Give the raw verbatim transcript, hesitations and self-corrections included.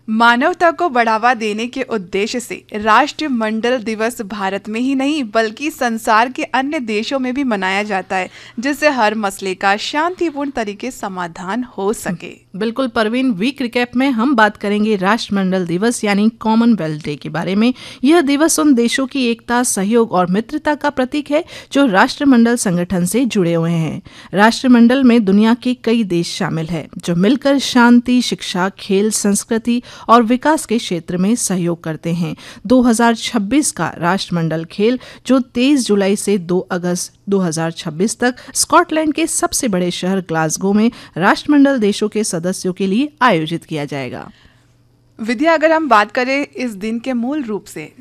मानवता को बढ़ावा देने के उद्देश्य से राष्ट्रमंडल दिवस भारत में ही नहीं बल्कि संसार के अन्य देशों में भी मनाया जाता है, जिससे हर मसले का शांतिपूर्ण तरीके से समाधान हो सके। बिल्कुल परवीन, वीक रिकैप में हम बात करेंगे राष्ट्रमंडल दिवस यानी कॉमनवेल्थ डे के बारे में। यह दिवस उन देशों की एकता, सहयोग और मित्रता का प्रतीक है जो राष्ट्रमंडल संगठन से जुड़े हुए हैं। राष्ट्रमंडल में दुनिया के कई देश शामिल हैं जो मिलकर शांति, शिक्षा, खेल, संस्कृति और विकास के क्षेत्र में सहयोग करते हैं। दो हज़ार छब्बीस का राष्ट्रमंडल खेल जो तेईस जुलाई से दो अगस्त दो हज़ार छब्बीस तक स्कॉटलैंड के सबसे बड़े शहर ग्लासगो में राष्ट्रमंडल देशों के सदस्यों के लिए आयोजित किया जाएगा। विद्या, अगर हम बात करें इस दिन के मूल रूप से